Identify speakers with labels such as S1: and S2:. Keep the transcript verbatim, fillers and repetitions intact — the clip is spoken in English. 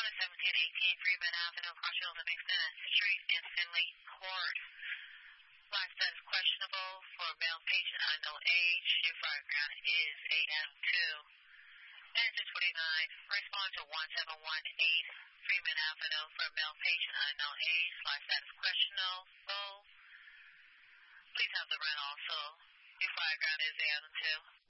S1: is seventeen eighteen Freeman Avenue, Crossfield, Livingston Street, and Finley Court. Life status questionable for male patient, unknown age. New fire ground is A M two. Engine twenty-nine, respond to one seven one eight Freeman Avenue for male patient, unknown age. Life status questionable. Please have the rent also. New fire ground is A M two.